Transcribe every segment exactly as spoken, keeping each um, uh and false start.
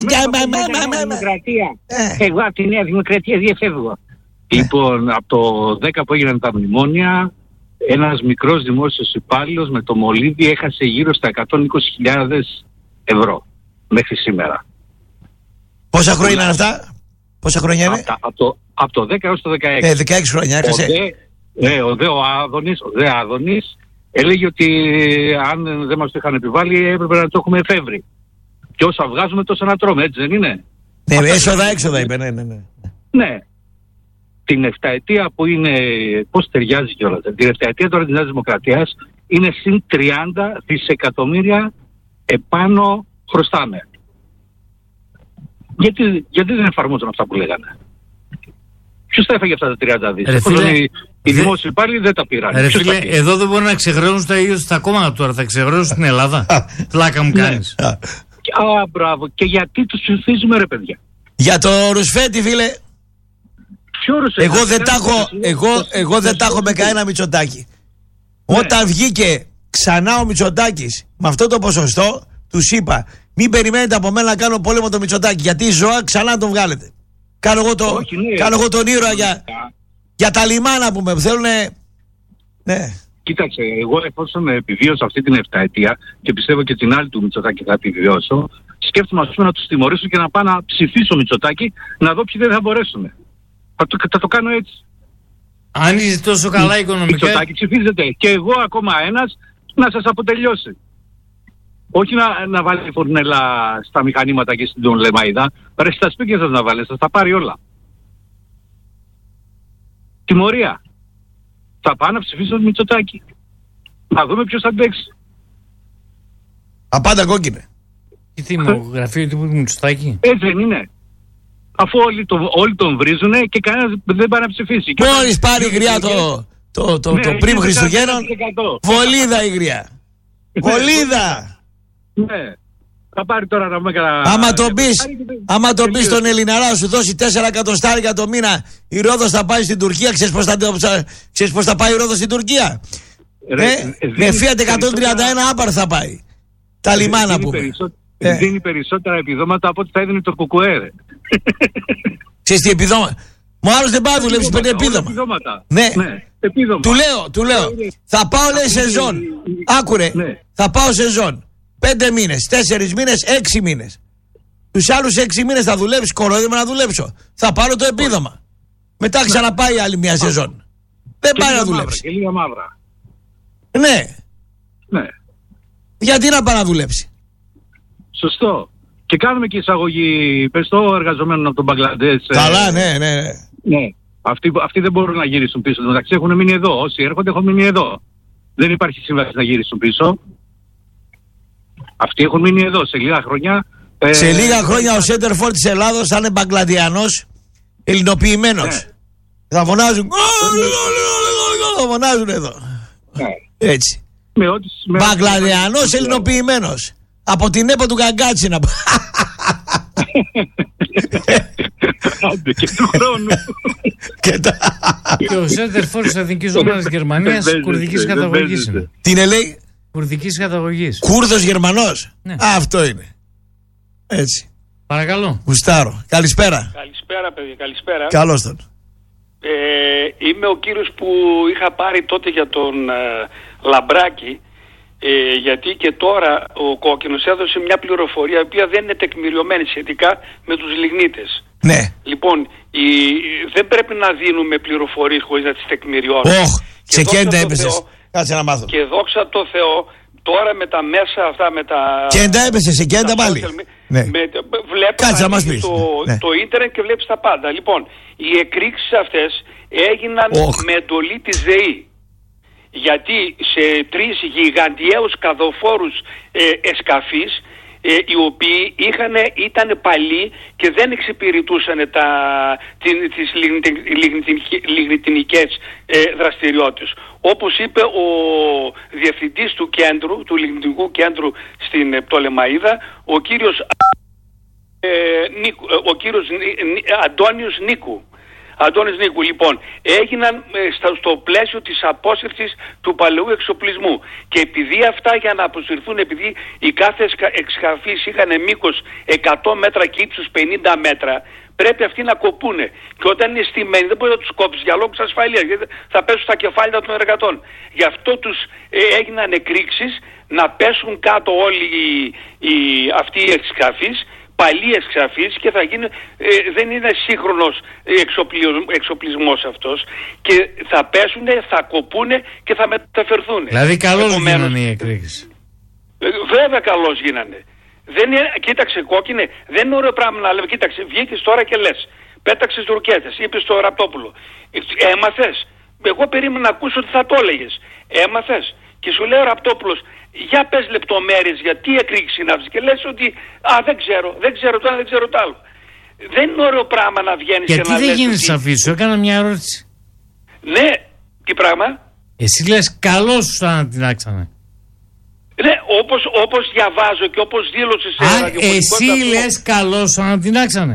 Δημοκρατία. Εγώ από τη Νέα Δημοκρατία διαφεύγω. Λοιπόν, από το δέκα που έγιναν τα μνημόνια, ένας μικρός δημόσιος υπάλληλος με το μολύβι έχασε γύρω στα εκατόν είκοσι χιλιάδες ευρώ μέχρι σήμερα. Πόσα χρόνια είναι αυτά? Πόσα χρόνια είναι? Από το, από το δέκα έως το δεκαέξι. Ε, δεκαέξι χρόνια έχασε. Ο δε, ε, ο δε ο Άδωνης, ο δε Άδωνης έλεγε ότι αν δεν μας το είχαν επιβάλει έπρεπε να το έχουμε εφεύρει. Και όσα βγάζουμε τόσα να τρώμε, έτσι δεν είναι? Ναι, έσοδα έξοδα είπε, ναι, ναι, ναι. Ναι. Την εφταετία που είναι, πώς ταιριάζει κιόλας, την εφταετία τώρα της Νέας Δημοκρατίας είναι συν τριάντα δισεκατομμύρια επάνω χρωστάμε. Γιατί, γιατί δεν εφαρμόζουν αυτά που λέγανε? Ποιος θα έφαγε αυτά τα τριάντα δισεκατομμύρια? Οι, οι δημόσιοι υπάλληλοι δεν τα πήραν. Ρε φίλε, εδώ δεν μπορούν να ξεγραίνουν τα ίδια στα κόμματα τώρα, θα ξεγραίνουν στην Ελλάδα. Πλάκα μου κάνεις. Α, μπράβο. Και γιατί τους ψηφίζουμε, ρε παιδιά? Για το Ρουσφέτη, φίλε. Εγώ δεν τα έχω, εγώ, εγώ δεν τα έχω με κανένα Μητσοτάκη. Ναι. Όταν βγήκε ξανά ο Μητσοτάκης με αυτό το ποσοστό, τους είπα: μην περιμένετε από μένα να κάνω πόλεμο το Μητσοτάκη. Γιατί η ζωά ξανά τον βγάλετε. Κάνω εγώ, το, Όχι, ναι. κάνω εγώ τον ήρωα για, για τα λιμάνα που με θέλουν. Ναι. Κοίταξε, εγώ εφόσον επιβίωσα αυτή την εφταετία και πιστεύω και την άλλη του Μητσοτάκη θα επιβιώσω, σκέφτομαι ας πούμε να τους τιμωρήσω και να πάω να ψηφίσω Μητσοτάκη, να δω ποιοι δεν θα μπορέσουν. Θα το, θα το κάνω έτσι. Αν είσαι τόσο καλά οικονομικά. Μητσοτάκη ψηφίζετε. Και εγώ ακόμα ένας να σας αποτελειώσει. Όχι να, να βάλει φορνέλα στα μηχανήματα και στην Λεμαϊδά. Ρε στα σπίτια σας να βάλει, σας τα πάρει όλα. Τιμωρία. Θα πάω να ψηφίσω τον Μητσοτάκη. Να δούμε ποιος θα αντέξει. Απάντα κόκκινε. Τι θυμογραφείο του Μητσοτάκη. Έτσι δεν είναι? Αφού όλοι, το, όλοι τον βρίζουνε και κανένας δεν πάει να ψηφίσει. Μόλις πάρει η γριά το, το, το, ναι, το πριμ Χριστουγέννων, βολίδα η γριά. Βολίδα. Ναι. Θα πάρει τώρα να με έκανα... Άμα τον πεις, άμα τον πεις τον Ελληναρά σου δώσει τέσσερα εκατοστάρικα το μήνα, η Ρόδος θα πάει στην Τουρκία. Ξέρεις πώς θα, ξέρεις πώς θα πάει η Ρόδος στην Τουρκία? Ρε, ε, με Fiat εκατόν τριάντα ένα άπαρ θα πάει. Τα λιμάνα που ε. δίνει περισσότερα επιδόματα από ό,τι θα έδινε το Κουκουέ. Ξέρεις τι επιδόματα? Μου άλλος δεν πάει να δουλέψει πέντε επίδομα. Ναι. Ναι. Επίδομα. Του λέω, του λέω. Θα πάω λέει σεζόν. Άκουρε. Ναι. Θα πάω σεζόν. Πέντε μήνες, τέσσερις μήνες, έξι μήνες. Τους άλλους έξι μήνες θα δουλέψεις, κορόιδευμα να δουλέψω. Θα πάρω το επίδομα. Μετά ξαναπάει άλλη μια σεζόν. Δεν πάει να δουλέψει. Και λίγα μαύρα. Ναι. Ναι. Γιατί να πάει να δουλέψει? Σωστό. Και κάνουμε και εισαγωγή, πες το, εργαζομένων από τον Μπαγκλαντές. Καλά, ε, ναι, ναι. Ναι. Αυτοί, αυτοί δεν μπορούν να γυρίσουν πίσω. Εντάξει, έχουν μείνει εδώ. Όσοι έρχονται έχουν μείνει εδώ. Δεν υπάρχει σύμβαση να γυρίσουν πίσω. Αυτοί έχουν μείνει εδώ σε λίγα χρόνια. Ε, σε λίγα χρόνια ο Σέντερφορ της Ελλάδος θα είναι Μπαγκλαντιανός, ελληνοποιημένος. Ναι. Θα φωνάζουν. Θα φωνάζουν εδώ. Ναι. Έτσι. Με Μπαγκλαντιανός, ελληνοποιημένος. Από την έπο του Καγκάτσι να πω. Άντε και του χρόνου. Και ο Σέντερφορ της Εθνικής Ομάδας Γερμανίας κουρδικής καταγωγής είναι. Τι είναι λέει? Κουρδικής καταγωγής. Κούρδος Γερμανός. Ναι. Α, αυτό είναι. Έτσι. Παρακαλώ. Γουστάρω. Καλησπέρα. Καλησπέρα παιδιά, καλησπέρα. Καλώς τον. Ε, είμαι ο κύριος που είχα πάρει τότε για τον ε, Λαμπράκη. Ε, γιατί και τώρα ο Κόκκινος έδωσε μια πληροφορία η οποία δεν είναι τεκμηριωμένη σχετικά με τους λιγνίτες. Ναι. Λοιπόν, η, δεν πρέπει να δίνουμε πληροφορίες χωρίς να τις τεκμηριώνουμε. Όχ, σε κέντα έπεσες. Κάτσε να μάθω. Και δόξα τω Θεώ, τώρα με τα μέσα αυτά, με τα... Κέντα έπεσες, σε κέντα πάλι. Ναι. Με, βλέπεις Κάτσε να μας πεις. Το, ναι. το ίντερνετ και βλέπεις τα πάντα. Λοιπόν, οι εκρήξεις αυτές έγιναν Όχ. με εντολή της ΔΕΗ. Γιατί σε τρεις γιγαντιαίους καδοφόρους ε, εσκαφείς ε, οι οποίοι είχαν, ήταν παλιοί και δεν εξυπηρετούσαν τα, την, τις λιγνητινικές ε, δραστηριότητες. Όπως είπε ο διευθυντής του κέντρου, του λιγνητικού κέντρου στην Πτολεμαΐδα, ο κύριος, ε, Νίκου, ο κύριος Νί, Αντώνιος Νίκου. Αντώνης Νίκου, λοιπόν, έγιναν ε, στα, στο πλαίσιο της απόσυρσης του παλαιού εξοπλισμού. Και επειδή αυτά για να αποσυρθούν, επειδή οι κάθε εξκαφείς είχαν μήκος εκατό μέτρα και ύψους πενήντα μέτρα, πρέπει αυτοί να κοπούνε. Και όταν είναι στημένοι δεν μπορεί να τους κόψεις για λόγους ασφαλείας, γιατί θα πέσουν στα κεφάλια των εργατών. Γι' αυτό τους ε, έγιναν εκρήξεις να πέσουν κάτω όλοι οι, οι, αυτοί οι εξκαφείς, παλιές εξαφείς, και θα γίνει, ε, δεν είναι σύγχρονος εξοπλισμός αυτός, και θα πέσουν, θα κοπούνε και θα μεταφερθούν. Δηλαδή καλώς γίνανε οι εκρήξεις. Ε, βέβαια καλώς γίνανε. Δεν είναι, κοίταξε κόκκινε, δεν είναι ωραίο πράγμα να λέμε, κοίταξε, βγήκες τώρα και λες, πέταξες ρουκέτες, είπες στο Ραπτόπουλο, έμαθες, εγώ περίμενα να ακούσω ότι θα το έλεγες, έμαθες, και σου λέει ο Ραπτόπουλος, για πες λεπτομέρειες, γιατί εκρήξη είναι αυτή, και λες ότι α, δεν ξέρω, δεν ξέρω το ένα, δεν ξέρω το άλλο. Δεν είναι ωραίο πράγμα να βγαίνεις και να λες. Γιατί δεν γίνεις σαφής, σου έκανα μια ερώτηση. Ναι, τι πράγμα? Εσύ λες καλώς σου ανατινάξανε. Ναι, όπως, όπως διαβάζω και όπως δήλωσε σε ραδιοφωνικό. Εσύ αυτό, λες καλώς σου ανατινάξανε.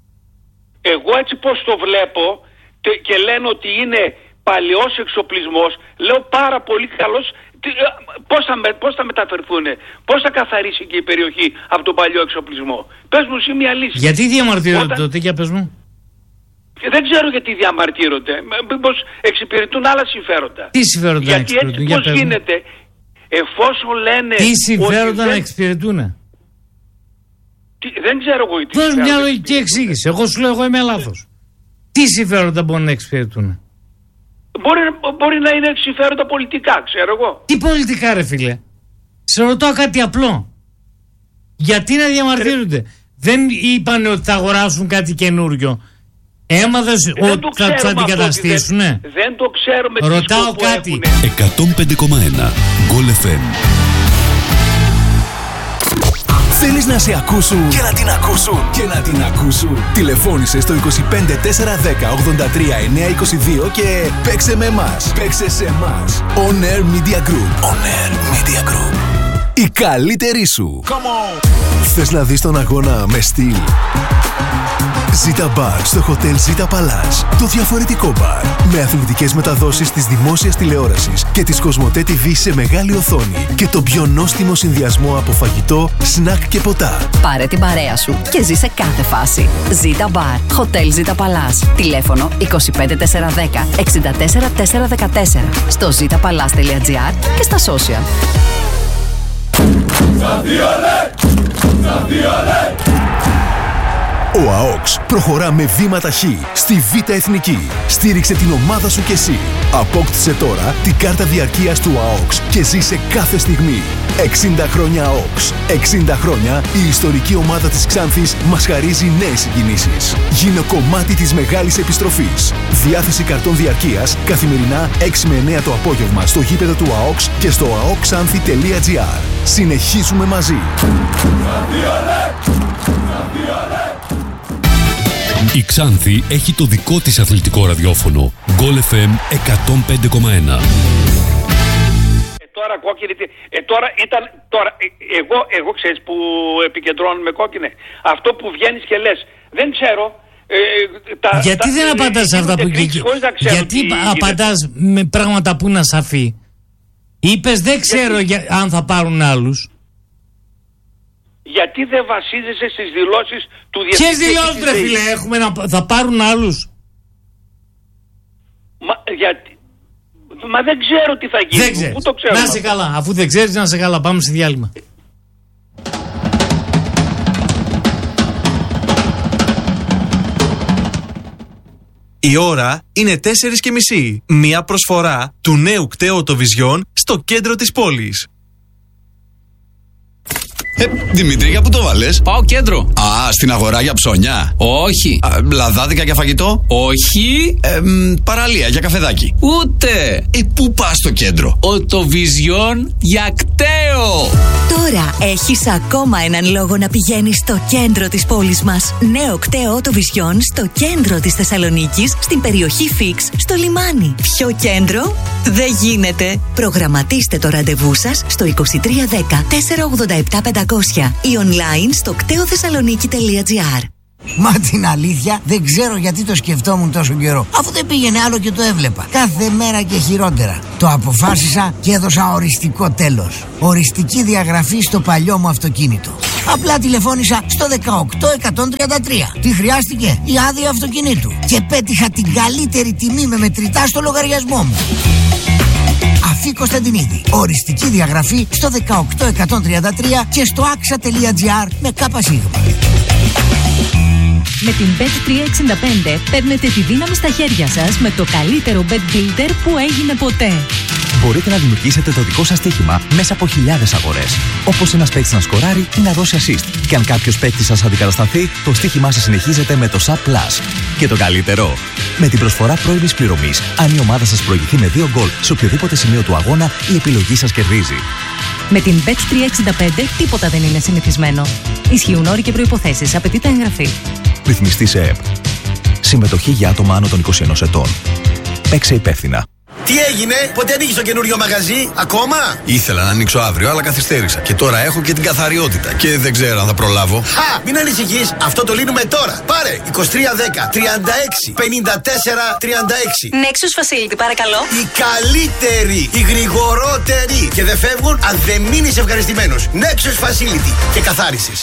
Εγώ έτσι πως το βλέπω και, και λένε ότι είναι παλαιός εξοπλισμός, λέω πάρα πολύ καλός. Πώς θα, πώς θα μεταφερθούν, πώς θα καθαρίσει και η περιοχή από τον παλιό εξοπλισμό? Πες μου εσύ μια λύση. Γιατί διαμαρτύρονται Όταν... τότε, για πες μου. Δεν ξέρω γιατί διαμαρτύρονται. Μήπως εξυπηρετούν άλλα συμφέροντα. Τι συμφέροντα γιατί να εξυπηρετούν? Γιατί έτσι πώς γίνεται, εφόσον λένε. Τι συμφέροντα δεν... να εξυπηρετούν? Τι... Δεν ξέρω εγώ τι. Δώσ' μια λογική εξήγηση. Εγώ σου λέω, εγώ είμαι λάθος. Τι συμφέροντα μπορούν να εξυπηρετούν? Μπορεί, μπορεί να είναι συμφέροντα πολιτικά, ξέρω εγώ. Τι πολιτικά, ρε φίλε? Σε ρωτάω κάτι απλό. Γιατί να διαμαρτύρονται? Ρε... Δεν είπαν ότι θα αγοράσουν κάτι καινούριο. Έμαθες ότι θα τους αντικαταστήσουνε? Δεν, δεν το ξέρουμε. Ρωτάω κάτι. εκατόν πέντε κόμμα ένα Goal εφ εμ. Θέλεις να σε ακούσουν και να την ακούσουν και να την ακούσουν? Τηλεφώνησε στο είκοσι πέντε τετρακόσια δέκα ογδόντα τρία εννιακόσια είκοσι δύο και παίξε με εμάς. Παίξε σε εμάς. On Air Media Group. On Air Media Group. Η καλύτερη σου. Come on. Θες να δεις τον αγώνα με στυλ? Ζήτα Μπαρ στο Hotel Zita Palace. Το διαφορετικό μπαρ. Με αθλητικές μεταδόσεις της δημόσιας τηλεόρασης και της Κοσμοτέ τι βι σε μεγάλη οθόνη. Και το πιο νόστιμο συνδυασμό από φαγητό, σνακ και ποτά. Πάρε την παρέα σου και ζει σε κάθε φάση. Zita Bar. Hotel Zita Palace. Τηλέφωνο είκοσι πέντε τετρακόσια δέκα εξήντα τέσσερα τετρακόσια δεκατέσσερα. Στο zitapalace τελεία gr και στα social. Ο ΑΟΚΣ προχωρά με βήμα ταχύ στη Β' Εθνική. Στήριξε την ομάδα σου κι εσύ. Απόκτησε τώρα την κάρτα διαρκείας του ΑΟΚΣ και ζήσε κάθε στιγμή. εξήντα χρόνια ΑΟΚΣ. εξήντα χρόνια η ιστορική ομάδα της Ξάνθης μας χαρίζει νέες συγκινήσεις. Γίνε κομμάτι της μεγάλης επιστροφής. Διάθεση καρτών διαρκείας καθημερινά έξι με εννέα το απόγευμα στο γήπεδο του ΑΟΚΣ και στο αοκσάνθη τελεία gr. Συνεχίζουμε μαζί. Η Ξάνθη έχει το δικό της αθλητικό ραδιόφωνο. Goal εφ εμ εκατόν πέντε κόμμα ένα. Ε, τώρα κόκκινη, ε, τώρα ήταν, τώρα, ε, εγώ, εγώ ξέρεις που επικεντρώνουμε κόκκινε. Αυτό που βγαίνεις και λες, δεν ξέρω. Ε, τα, γιατί τα, δεν ε, απαντάς σε αυτά που εκεί. Γιατί απαντάς με πράγματα που είναι ασαφή? Είπες δεν ξέρω για, αν θα πάρουν άλλους. Γιατί δεν βασίζεσαι στις δηλώσεις του διευθυντή? Ποιες δηλώσεις, ρε φίλε, έχουμε να, θα πάρουν άλλους? Μα, γιατί, μα δεν ξέρω τι θα γίνει. Δεν ξέρεις. Πού το ξέρω? Να σε καλά, αφού δεν ξέρεις, να σε καλά. Πάμε σε διάλειμμα. Η ώρα είναι τέσσερις και μισή. Μία προσφορά του νέου κταίου Οτοβιζιόν στο κέντρο της πόλης. Ε, Δημήτρη, για πού το βάλες? Πάω κέντρο. Α, στην αγορά για ψώνια. Όχι. Α, λαδάδικα για φαγητό. Όχι. Ε, μ, παραλία για καφεδάκι. Ούτε. Ε, πού πας στο κέντρο? Οτοβιζιόν για κταίο. Τώρα έχεις ακόμα έναν λόγο να πηγαίνεις στο κέντρο της πόλης μας. Νέο κταίο Οτοβιζιόν στο κέντρο της Θεσσαλονίκης, στην περιοχή Φίξ, στο λιμάνι. Πιο κέντρο δεν γίνεται. Προγραμματίστε το ραντεβού σας στο είκοσι τρία δέκα τετρακόσια ογδόντα επτά πεντακόσια ή online στο κτέο θεσσαλονίκη τελεία gr. Μα την αλήθεια δεν ξέρω γιατί το σκεφτόμουν τόσο καιρό, αφού δεν πήγαινε άλλο και το έβλεπα κάθε μέρα και χειρότερα. Το αποφάσισα και έδωσα οριστικό τέλος. Οριστική διαγραφή στο παλιό μου αυτοκίνητο. Απλά τηλεφώνησα στο δεκαοκτώ εκατόν τριάντα τρία. Τι χρειάστηκε? Η άδεια αυτοκινήτου. Και πέτυχα την καλύτερη τιμή με μετρητά στο λογαριασμό μου. Αφή Κωνσταντινίδη. Οριστική διαγραφή στο δεκαοκτώ εκατόν τριάντα τρία και στο axa.gr με κάπα σίγμα. Με την μπετ τριακόσια εξήντα πέντε παίρνετε τη δύναμη στα χέρια σας με το καλύτερο bet builder που έγινε ποτέ. Μπορείτε να δημιουργήσετε το δικό σας στοίχημα μέσα από χιλιάδες αγορές. Όπως ένας παίκτης να σκοράρει ή να δώσει assist. Και αν κάποιος παίκτης σας αντικατασταθεί, το στοίχημά σας συνεχίζεται με το Sub Plus. Και το καλύτερο, με την προσφορά πρώιμης πληρωμής, αν η ομάδα σας προηγηθεί με δύο γκολ σε οποιοδήποτε σημείο του αγώνα, η επιλογή σας κερδίζει. Με την μπετ τριακόσια εξήντα πέντε τίποτα δεν είναι συνηθισμένο. Ισχύουν όροι και προϋποθέσεις. Απαιτείται εγγραφή. Ρυθμιστή σε ΕΕΠ. Συμμετοχή για άτομα άνω των είκοσι ενός ετών. Παίξε υπεύθυνα. Τι έγινε, πότε ανοίγεις το καινούριο μαγαζί, ακόμα? Ήθελα να ανοίξω αύριο, αλλά καθυστέρησα. Και τώρα έχω και την καθαριότητα. Και δεν ξέρω αν θα προλάβω. Χα! Μην ανησυχείς, αυτό το λύνουμε τώρα. Πάρε είκοσι τρία δέκα τριάντα έξι πενήντα τέσσερα τριάντα έξι. Nexus Facility, παρακαλώ. Οι καλύτεροι, οι γρηγορότεροι. Και δεν φεύγουν αν δεν μείνεις ευχαριστημένος. Nexus Facility και καθάρισες.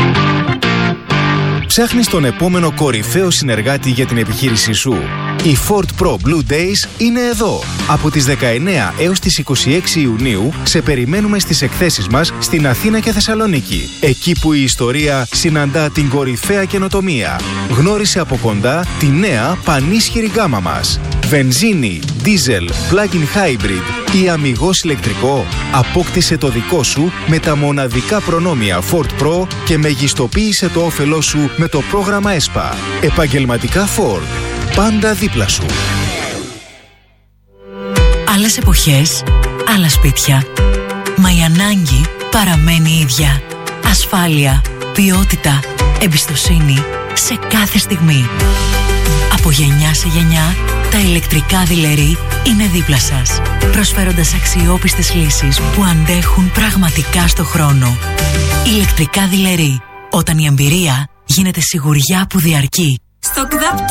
Ψάχνεις τον επόμενο κορυφαίο συνεργάτη για την επιχείρησή σου. Οι Ford Pro Blue Days είναι εδώ. Από τις δεκαεννέα έως τις είκοσι έξι Ιουνίου σε περιμένουμε στις εκθέσεις μας στην Αθήνα και Θεσσαλονίκη. Εκεί που η ιστορία συναντά την κορυφαία καινοτομία. Γνώρισε από κοντά τη νέα πανίσχυρη γκάμα μας. Βενζίνη, δίζελ, plug-in hybrid ή αμιγώς ηλεκτρικό. Απόκτησε το δικό σου με τα μοναδικά προνόμια Ford Pro και μεγιστοποίησε το όφελό σου με το πρόγραμμα ΕΣΠΑ. Επαγγελματικά Ford. Πάντα δίπλα σου. Άλλες εποχές, άλλα σπίτια. Μα η ανάγκη παραμένει η ίδια. Ασφάλεια, ποιότητα, εμπιστοσύνη σε κάθε στιγμή. Από γενιά σε γενιά, τα ηλεκτρικά δειλερί είναι δίπλα σας, προσφέροντας αξιόπιστες λύσεις που αντέχουν πραγματικά στο χρόνο. Ηλεκτρικά δειλερί, όταν η εμπειρία γίνεται σιγουριά που διαρκεί. Στο ΚΔΑΠ